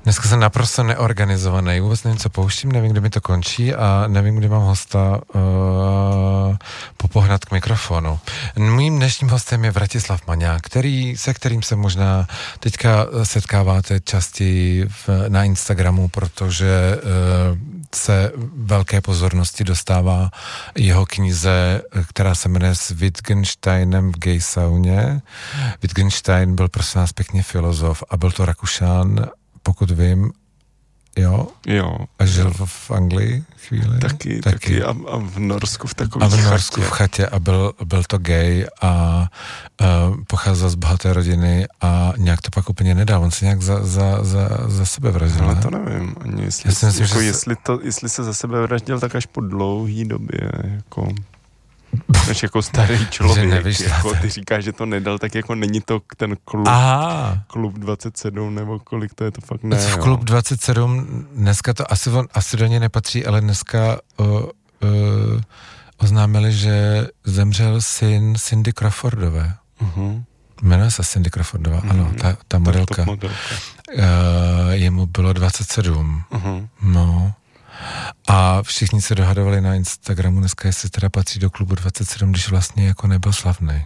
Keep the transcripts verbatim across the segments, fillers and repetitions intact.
Dneska jsem naprosto neorganizovaný, vůbec nevím, co pouštím, nevím, kdy mi to končí a nevím, kdy mám hosta uh, popohnat k mikrofonu. Mým dnešním hostem je Vratislav Maňák, který, se kterým se možná teďka setkáváte častěji v, na Instagramu, protože uh, se velké pozornosti dostává jeho knize, která se jmenuje S Wittgensteinem v gay sauně. Wittgenstein byl prosím nás pěkně filozof a byl to Rakušan, pokud vím, jo? Jo. A žil v, v Anglii chvíli? Taky, taky. taky. A, a v Norsku v takové chatě. A v Norsku chatě. v chatě a byl, byl to gay a, a pocházel z bohaté rodiny a nějak to pak úplně nedal. On se nějak za, za, za, za sebe vraždil. Ale to nevím. Ani jestli, Já myslím, jako že jestli, to, jestli se za sebe vraždil, tak až po dlouhý době, jako... Než jako starý člověk, jako ty říkáš, že to nedal, tak jako není to ten klub, Aha. klub dvacet sedm, nebo kolik to je, to fakt ne. V klub dvacet sedm, dneska to asi, on, asi do něj nepatří, ale dneska uh, uh, oznámili, že zemřel syn Cindy Crawfordové. Uh-huh. Jmenuje se Cindy Crawfordová, uh-huh. Ano, ta, ta modelka. modelka. Uh, jemu bylo dvacet sedm. Uh-huh. No. A všichni se dohadovali na Instagramu dneska, jestli teda patří do klubu dvacet sedm, když vlastně jako nebyl slavný.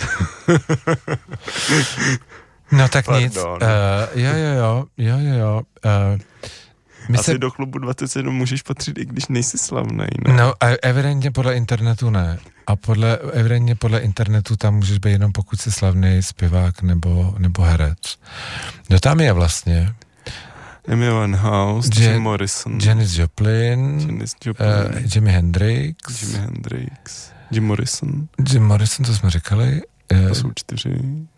No tak Pardon. nic. Uh, jo, jo, jo, jo, jo, jo. Uh, my Asi se... do klubu dvacet sedm můžeš patřit, i když nejsi slavný, ne? No, evidentně podle internetu ne. A podle, evidentně podle internetu tam můžeš být jenom pokud jsi slavný zpěvák nebo, nebo herec. No tam je vlastně... Amy Winehouse, Je- Jim Morrison, Janis Joplin, Janis Joplin uh, Jimi Hendrix, Jimi Hendrix, Jim Morrison. Jim Morrison, to jsme říkali. To jsou čtyři.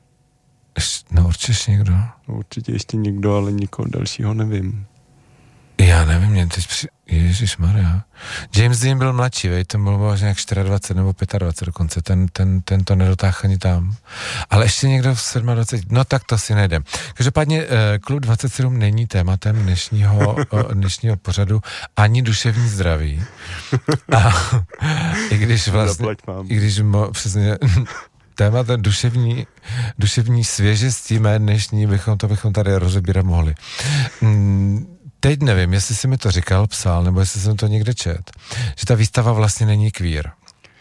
No určitě ještě někdo. No, určitě ještě někdo, ale nikoho dalšího nevím. Já nevím, mě teď při... Ježišmarja. James Dean byl mladší, vej, ten byl možná jak dvacet čtyři nebo dvacet pět dokonce, ten, ten, ten to nedotáhl ani tam. Ale ještě někdo v dvacet sedm, no tak to si nejdem. Každopádně klub dvacet sedm není tématem dnešního, dnešního pořadu ani duševní zdraví. A i když vlastně, i když mo, přesně tématem duševní, duševní svěžestí mé dnešní, bychom to bychom tady rozebírat mohli. Mm, Teď nevím, jestli jsi mi to říkal, psal, nebo jestli jsem to někde čet, že ta výstava vlastně není queer.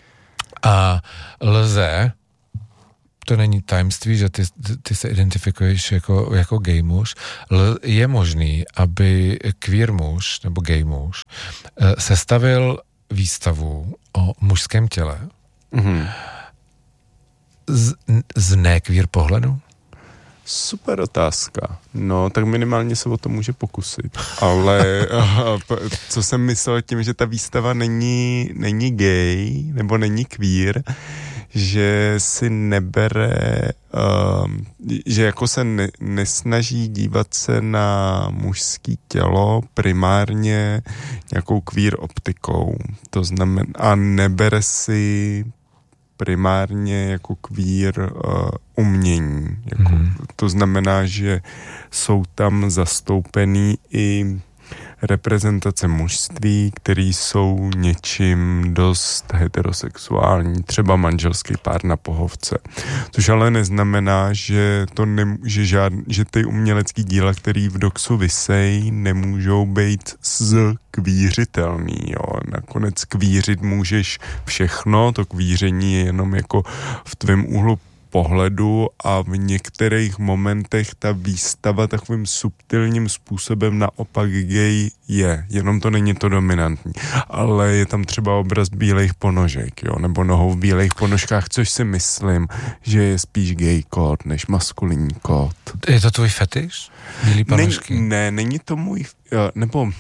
A lze, to není tajemství, že ty, ty se identifikuješ jako, jako gay muž, l, je možný, aby queer muž, nebo gay muž, sestavil výstavu o mužském těle mm-hmm. z, z ne-queer pohledu? Super otázka. No, tak minimálně se o to může pokusit. Ale co jsem myslel tím, že ta výstava není, není gay, nebo není queer, že si nebere, um, že jako se ne, nesnaží dívat se na mužský tělo primárně nějakou queer optikou. To znamená, a nebere si primárně jako queer uh, umění. Jako, mm. To znamená, že jsou tam zastoupený i reprezentace mužství, který jsou něčím dost heterosexuální, třeba manželský pár na pohovce. Což ale neznamená, že, to ne, že, žád, že ty umělecký díla, který v Doxu visej, nemůžou být zkvířitelný. Jo. Nakonec kvířit můžeš všechno, to kvíření je jenom jako v tvém úhlu pohledu a v některých momentech ta výstava takovým subtilním způsobem naopak gay je, jenom to není to dominantní, ale je tam třeba obraz bílejch ponožek, jo, nebo nohou v bílejch ponožkách, což si myslím, že je spíš gay kód než maskulinní kód. Je to tvůj fetiš? Bílý ponožky? Ne, ne, není to můj, nebo...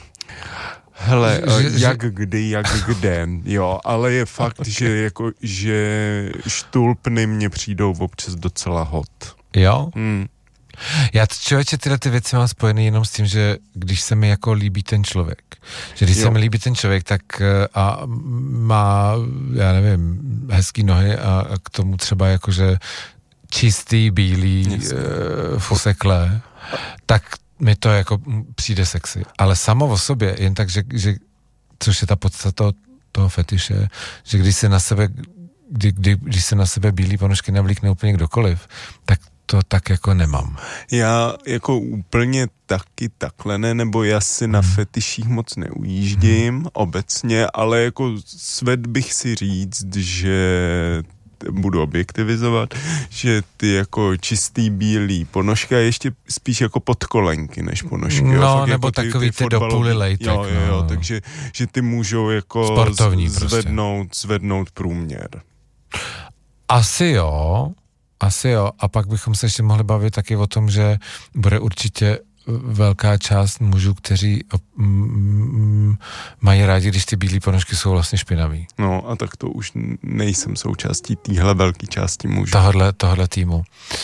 Hele, že, jak že... kdy, jak kde, jo, ale je fakt, okay. že jako, že štulpny mě přijdou občas docela hot. Jo? Hmm. Já člověče tyhle ty věci mám spojený jenom s tím, že když se mi jako líbí ten člověk, že když jo. se mi líbí ten člověk, tak a má, já nevím, hezký nohy a, a k tomu třeba jakože čistý, bílý, e, fuseklé, tak mi to jako přijde sexy. Ale samo o sobě, jen tak, že, že což je ta podstata toho fetiše, že když se na sebe, kdy, kdy, když se na sebe bílý ponožky navlíkne úplně kdokoliv, tak to tak jako nemám. Já jako úplně taky takhle ne, nebo já si na fetiších moc neujíždím hmm. obecně, ale jako sved bych si říct, že budu objektivizovat, že ty jako čistý bílý ponožky a ještě spíš jako podkolenky než ponožky. No, jo, nebo jako takový ty, ty do půly lejtek. Jo, jo, jo, no. takže že ty můžou jako sportovní zvednout, prostě. zvednout průměr. Asi jo, asi jo. A pak bychom se ještě mohli bavit taky o tom, že bude určitě velká část mužů, kteří mm, mají rádi, když ty bílé ponožky jsou vlastně špinavý. No a tak to už nejsem součástí téhle velké části mužů. Tohle, tohle týmu.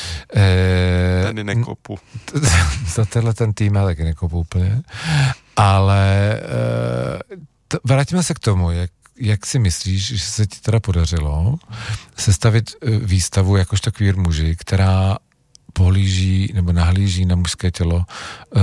E, Tady nekopu. Za tenhle ten tým já taky nekopu úplně. Ale e, t, vrátíme se k tomu, jak jak si myslíš, že se ti teda podařilo sestavit výstavu jakožto queer muži, která pohlíží nebo nahlíží na mužské tělo uh,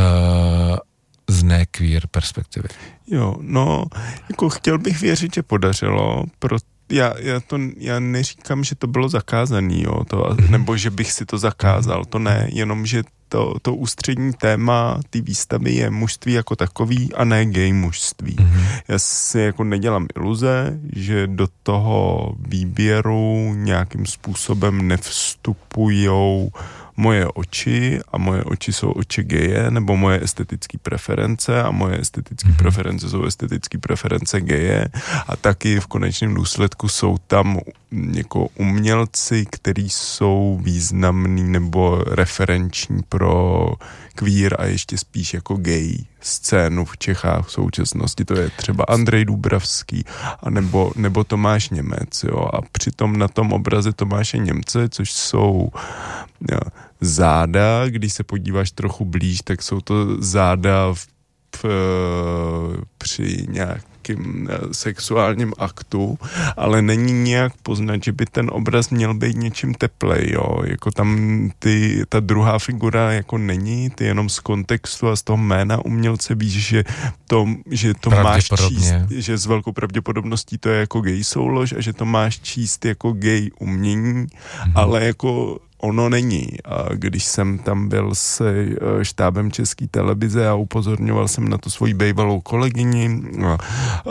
z ne queer perspektivy? Jo, no, jako chtěl bych věřit, že podařilo, proto Já, já, to, já neříkám, že to bylo zakázaný, jo, to, nebo že bych si to zakázal, to ne, jenom, že to, to ústřední téma té výstavy je mužství jako takový a ne gay mužství. Mm-hmm. Já si jako nedělám iluze, že do toho výběru nějakým způsobem nevstupujou moje oči a moje oči jsou oči geje, nebo moje estetické preference a moje estetické mm-hmm. preference jsou estetické preference geje a taky v konečném důsledku jsou tam jako umělci, kteří jsou významný nebo referenční pro queer a ještě spíš jako gay scénu v Čechách v současnosti. To je třeba Andrej Dubravský a nebo, nebo Tomáš Němec. Jo? A přitom na tom obraze Tomáše Němce, což jsou jo, záda, když se podíváš trochu blíž, tak jsou to záda v, v, při nějakým sexuálním aktu, ale není nějak poznat, že by ten obraz měl být něčím teplej, jo, jako tam ty, ta druhá figura jako není, ty jenom z kontextu a z toho jména umělce víš, že to, že to máš číst, že s velkou pravděpodobností to je jako gay soulož a že to máš číst jako gay umění, mm-hmm. ale jako ono není. A když jsem tam byl se štábem České televize a upozorňoval jsem na to svoji bývalou kolegyni, a, a,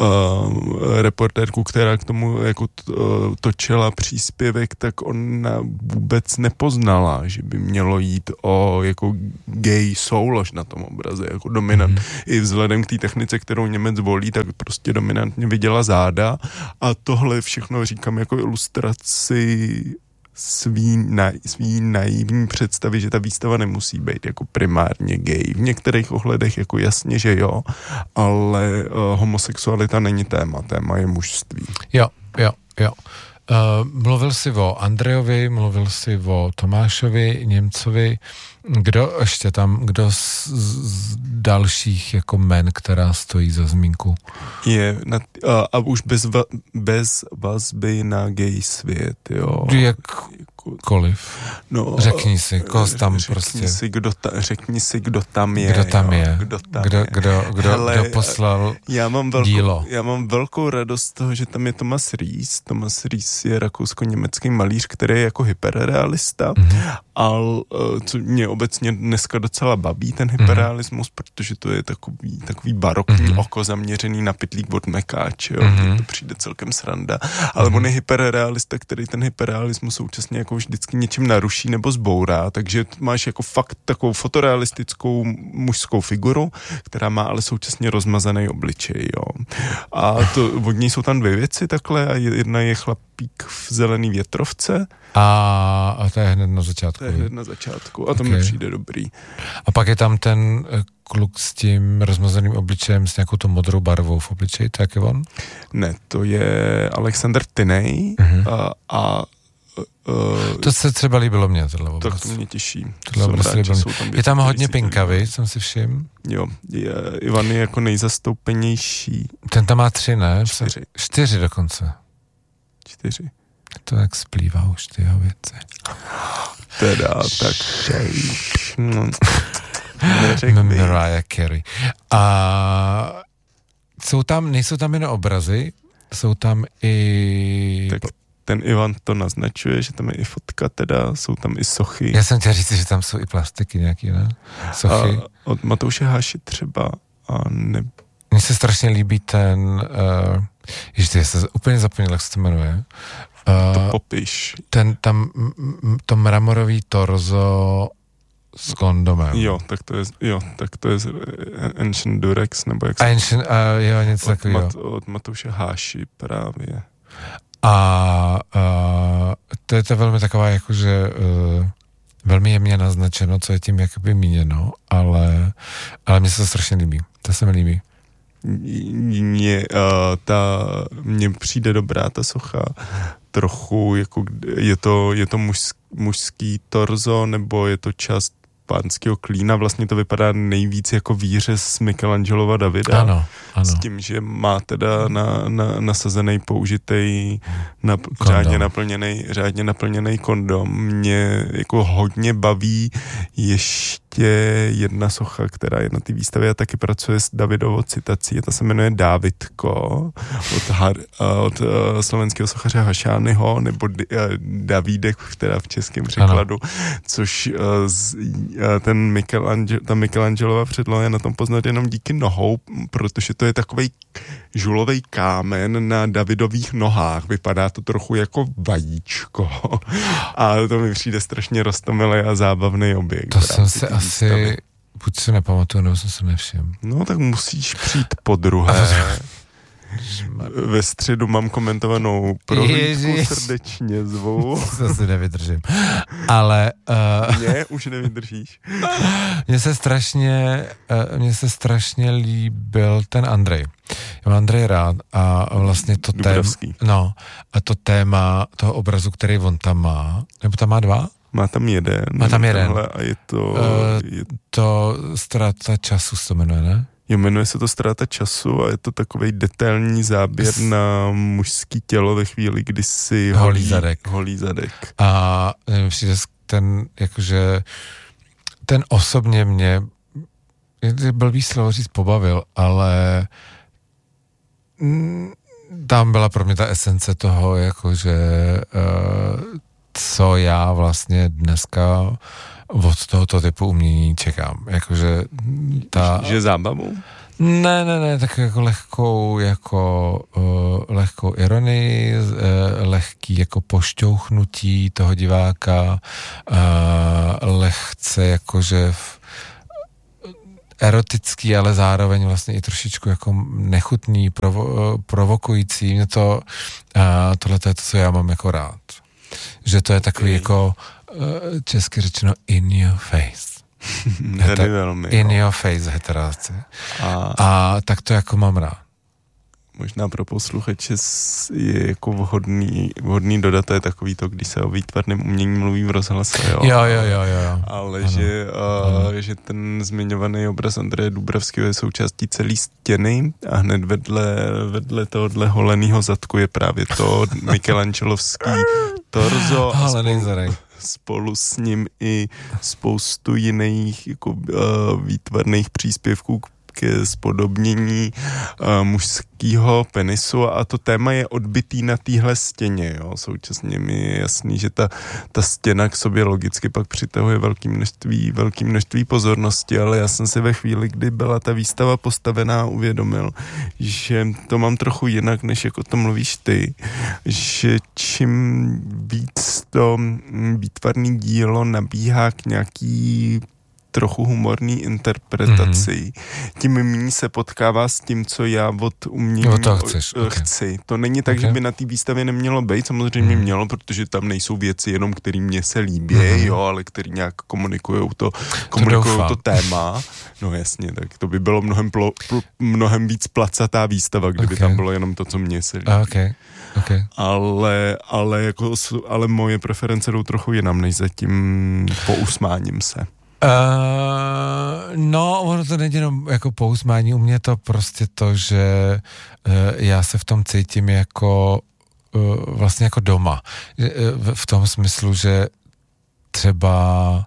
reportérku, která k tomu jako točila příspěvek, tak ona vůbec nepoznala, že by mělo jít o jako gay soulož na tom obraze, jako dominant. Mm-hmm. I vzhledem k té technice, kterou Němec volí, tak prostě dominantně viděla záda a tohle všechno říkám jako ilustraci svý, na, svý naivní představy, že ta výstava nemusí být jako primárně gay. V některých ohledech jako jasně, že jo, ale uh, homosexualita není téma, téma je mužství. Jo, jo, jo. Uh, mluvil jsi o Andrejovi, mluvil jsi o Tomášovi, Němcovi. Kdo ještě tam, kdo z, z dalších jako men, která stojí za zmínku? Je, na, a, a už bez, va, bez vazby na gay svět, jo. Jakkoliv. No, řekni si, koho tam řekni prostě. Si, kdo ta, řekni si, kdo tam je. Kdo tam jo, je. Kdo, tam kdo, je. Kdo, kdo, Hele, kdo poslal já mám velkou, dílo. Já mám velkou radost z toho, že tam je Thomas Ries. Thomas Ries je rakousko-německý malíř, který je jako hyperrealista, mm-hmm. ale co mě obecně dneska docela baví, ten hyperrealismus, mm-hmm. protože to je takový, takový barokní mm-hmm. oko zaměřený na pytlík od Mekáče, jo, mm-hmm. to přijde celkem sranda, ale mm-hmm. on je hyperrealista, který ten hyperrealismus současně jako vždycky něčím naruší nebo zbourá, takže máš jako fakt takovou fotorealistickou mužskou figuru, která má ale současně rozmazaný obličej, jo. A to, od něj jsou tam dvě věci takhle a jedna je chlapík v zelený větrovce. A, a to je hned na začátku. To je hned na začátku a to okay. mi přijde dobrý. A pak je tam ten kluk s tím rozmazaným obličejem s nějakou to modrou barvou v obličeji, to jak je on? Ne, to je Alexander Tinej uh-huh. a, a Uh, to se třeba líbilo mě, tohle obraz. Tak to mě těší. Tohle rád, mě. Tam je tam hodně pinkavy, jsem si všiml. Jo, je, Ivan je jako nejzastoupenější. Ten tam má tři, ne? Čtyři. Čtyři dokonce. Čtyři. To jak splývá už ty jeho věci. Teda, tak no, Mariah Carey. A jsou tam, nejsou tam jen obrazy, jsou tam i... Tak ten Ivan to naznačuje, že tam je i fotka teda, jsou tam i sochy. Já jsem chtěl říct, že tam jsou i plastiky nějaký, ne? Sochy. A od Matouše Háši třeba a ne... Mně se strašně líbí ten, uh, ještě já se úplně zapomněl, jak se to jmenuje. Uh, to popiš. Ten tam, m, to mramorový torzo s kondomem. Jo, tak to je, jo, tak to je Ancient Durex, nebo jak se... Ancient, uh, jo, něco takového. Mat, od Matouše Háši právě. A uh, to je to velmi taková, jakože uh, velmi jemně naznačeno, co je tím jakoby míněno, ale, ale mně se to strašně líbí. To se mi líbí. Mně, uh, ta, mně přijde dobrá ta socha, trochu, jako je to, je to mužský, mužský torzo, nebo je to část pánského klína, vlastně to vypadá nejvíc jako výřez z Michelangelova Davida. Ano, ano. S tím, že má teda na, na, nasazený, použitej, na, řádně naplněný, řádně naplněný kondom. Mě jako hodně baví ještě jedna socha, která je na té výstavě a taky pracuje s Davidovou citací. Ta se jmenuje Dávidko od, Har, od uh, slovenského sochaře Hašányho, nebo D, uh, Davídek, která v českém překladu, ano. Což uh, z, ten Michelangelo, ta Michelangelova předloha je na tom poznat jenom díky nohou, protože to je takovej žulovej kámen na Davidových nohách. Vypadá to trochu jako vajíčko. A to mi přijde strašně roztomilý a zábavný objekt. To jsem se asi, výstavy. Buď si nepamatuju, nebo jsem se nevšiml. No tak musíš přijít po druhé. Ve středu mám komentovanou prohlídku, srdečně zvu. To si nevydržím. Ale... Uh, Mně už nevydržíš. Mně se strašně, uh, mně se strašně líbil ten Andrej. Já mám Andrej rád a vlastně to téma... No, a to téma toho obrazu, který on tam má, nebo tam má dva? Má tam jeden. Má tam jeden. A je to... Uh, je... To Ztráta času se to jmenuje, ne? Jo, jmenuje se to Ztráta času a je to takovej detailní záběr S... na mužský tělo ve chvíli, kdy si holí, holí zadek. Holí zadek. A nevím, přijde ten, jakože ten osobně mě blbý slovo říct pobavil, ale tam byla pro mě ta esence toho, jakože uh, co já vlastně dneska od tohoto typu umění čekám. Jakože ta... Že zábavu? Ne, ne, ne, tak jako lehkou, jako uh, lehkou ironii, uh, lehký jako pošťouchnutí toho diváka, uh, lehce jakože v, erotický, ale zároveň vlastně i trošičku jako nechutný, provo, provokující. Mě to, uh, tohle to je to, co já mám jako rád. Že to je takový okay. jako česky řečeno in your face. Heter, velmi, in jo. your face heterace. A, a tak to jako mám rád. Možná pro posluchače je jako vhodný, vhodný dodat, to je takový to, když se o výtvarném umění mluví v rozhlase, jo. Jo, jo, jo, jo. Ale ano. Že, uh, že ten zmiňovaný obraz Andreje Dubravského je součástí celé stěny a hned vedle, vedle tohohle holenýho zadku je právě to Michelangelovský torzo a spolu, spolu s ním i spoustu jiných jako, uh, výtvarných příspěvků ke spodobnění uh, mužského penisu a to téma je odbitý na téhle stěně. Jo. Současně mi je jasný, že ta, ta stěna k sobě logicky pak přitahuje velké množství, velké množství pozornosti, ale já jsem si ve chvíli, kdy byla ta výstava postavená, uvědomil, že to mám trochu jinak, než jako to mluvíš ty, že čím víc to výtvarný dílo nabíhá k nějaký trochu humorný interpretací. Mm-hmm. Tím méně se potkává s tím, co já od umění no, to chceš. chci. Okay. To není tak, okay. že by na té výstavě nemělo být, samozřejmě mm. mělo, protože tam nejsou věci jenom, které mně se líbí, mm-hmm. jo, ale který nějak komunikujou to, komunikujou to, to téma. No jasně, tak to by bylo mnohem, plo, pl, mnohem víc placatá výstava, kdyby okay. tam bylo jenom to, co mně se líbí. Okay. Okay. Ale, ale, jako, ale moje preference jdou trochu jinam, než zatím pousmáním se. Uh, no, ono to není jenom jako pousmání, u mě to prostě to, že uh, já se v tom cítím jako uh, vlastně jako doma. Uh, v tom smyslu, že třeba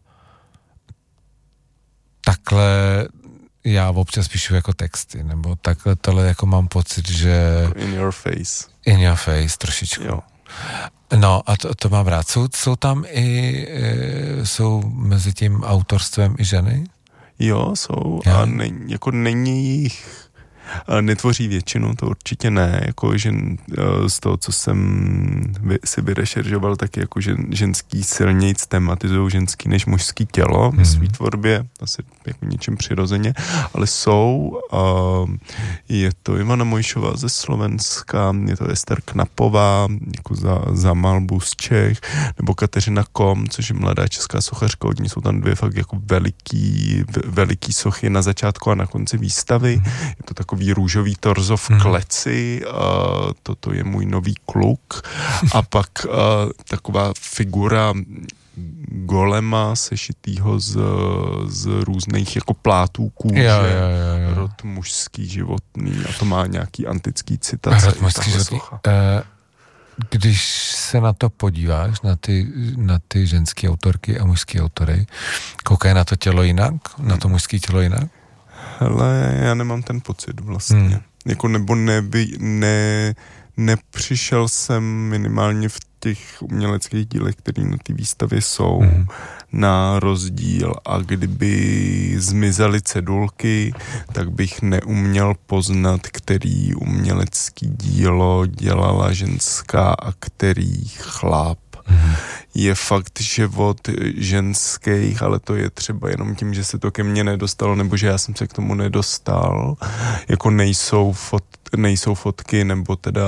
takhle já občas píšu jako texty, nebo takhle tohle jako mám pocit, že... In your face. In your face, trošičku. Jo. No a to, to mám rád. Jsou, jsou tam i, e, jsou mezi tím autorstvem i ženy? Jo, jsou. Já. A ne, jako není jich, netvoří většinu, to určitě ne, jako žen, z toho, co jsem si vyrešeržoval, tak jako žen, ženský silnějc tematizují ženský než mužský tělo ve své tvorbě, asi jako něčím přirozeně, ale jsou, a je to Ivana Mojšová ze Slovenska, je to Ester Knapová, jako za, za malbu z Čech, nebo Kateřina Kom, což je mladá česká sochařka, od ní jsou tam dvě fakt jako veliký, veliký sochy na začátku a na konci výstavy, je to takový růžový torzo v kleci, a toto je můj nový kluk a pak a, taková figura golema sešitýho z, z různých jako plátů kůže, jo, jo, jo, jo. rod mužský životný a to má nějaký antický citace. Rod mužský životný. Když se na to podíváš, na ty, na ty ženské autorky a mužské autory, koukají na to tělo jinak? Na to mužské tělo jinak? Hele, já nemám ten pocit vlastně. Hmm. Jako nebo neby, ne, nepřišel jsem minimálně v těch uměleckých dílech, které na té výstavě jsou, hmm. na rozdíl a kdyby zmizely cedulky, tak bych neuměl poznat, který umělecký dílo dělala ženská a který chlap. Hmm. Je fakt, že od ženských, ale to je třeba jenom tím, že se to ke mně nedostalo, nebo že já jsem se k tomu nedostal, jako nejsou, fot, nejsou fotky, nebo teda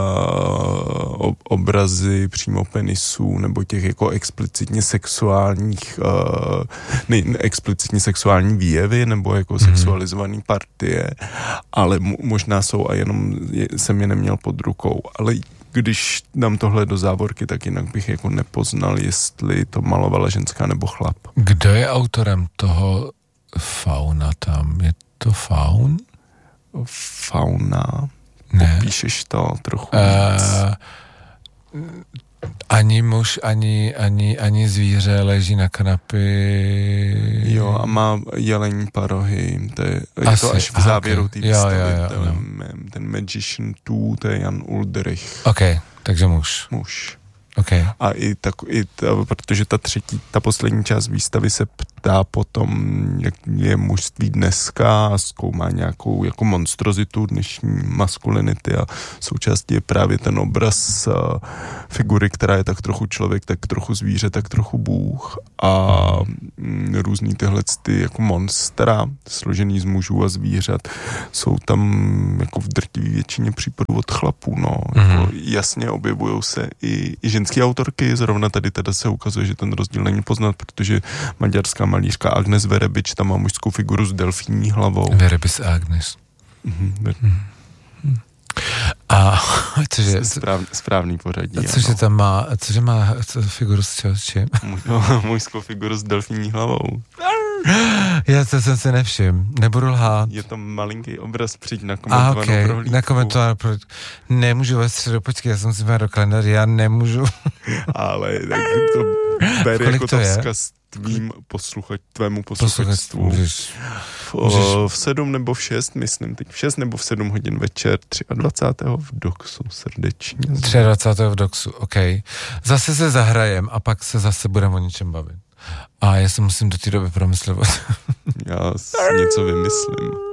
obrazy přímo penisů, nebo těch jako explicitně sexuálních, ne, explicitně sexuální výjevy, nebo jako mm-hmm. sexualizovaný partie, ale možná jsou a jenom jsem je neměl pod rukou, ale když dám tohle do závorky, tak jinak bych jako nepoznal, jestli to malovala ženská nebo chlap. Kdo je autorem toho fauna tam? Je to faun? Fauna? Ne. Popíšeš to trochu uh, Ani muž, ani, ani, ani zvíře leží na kanapě. Jo, a má jelení parohy. To je, je to až v závěru okay. té výstavy. Jo, jo, jo, ten, no. ten Magician dva, to je Jan Uldrich. Ok, takže muž. Muž. Okay. A i tak, i ta, protože ta třetí, ta poslední část výstavy se ptá potom, jak je mužství dneska a zkoumá nějakou jako monstrozitu dnešní maskulinity a součástí je právě ten obraz uh, figury, která je tak trochu člověk, tak trochu zvíře, tak trochu bůh a mm, různý tyhle ty jako monstra, složený z mužů a zvířat, jsou tam jako v drtivé většině případů od chlapů, no. Mm-hmm. Jako jasně objevujou se i, i ženské autorky, zrovna tady teda se ukazuje, že ten rozdíl není poznat, protože maďarská malířka Agnes Verebič tam má mužskou figuru s delfíní hlavou. Verebič Agnes. Mm-hmm. Mm-hmm. A cože... Správ, správný pořadí. Cože tam má, cože má co, figuru s čím? Mužskou figuru s delfíní hlavou. Já to jsem se nevšiml, nebudu lhát. Je to malinký obraz, přijď na komentovanou okay, prohlídku. Na komentovanou prohlídku. Nemůžu ve středu, počkej, já jsem si do kalendáře, já nemůžu. Ale tak to ber jako to vzkaz tvým posluchač, tvému posluchačstvu. V, o, v sedm nebo v šest, myslím teď, v šest nebo v sedm hodin večer, dvacátého třetího v Doxu, srdečně. dvacátého třetího v Doxu, ok. Zase se zahrajem a pak se zase budeme o něčem bavit. A já se musím do té doby promyslet. Já si něco vymyslím.